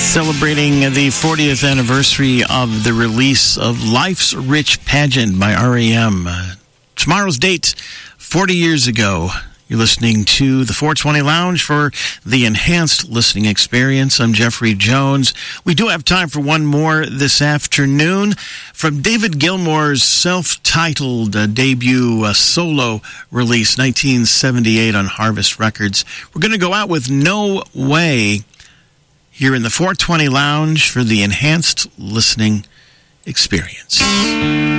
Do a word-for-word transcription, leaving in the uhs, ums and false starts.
Celebrating the fortieth anniversary of the release of Life's Rich Pageant by R E M. Uh, tomorrow's date, forty years ago. You're listening to the four twenty Lounge for the enhanced listening experience. I'm Jeffrey Jones. We do have time for one more this afternoon. From David Gilmour's self-titled uh, debut uh, solo release, nineteen seventy-eight on Harvest Records. We're going to go out with No Way here in the four twenty Lounge for the enhanced listening experience.